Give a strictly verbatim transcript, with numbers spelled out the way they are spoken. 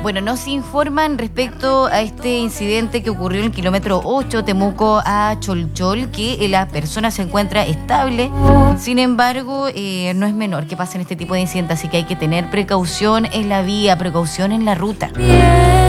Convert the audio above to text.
Bueno, nos informan respecto a este incidente que ocurrió en el kilómetro ocho, Temuco a Cholchol, que la persona se encuentra estable. Sin embargo, eh, no es menor que pasen este tipo de incidentes, así que hay que tener precaución en la vía, precaución en la ruta.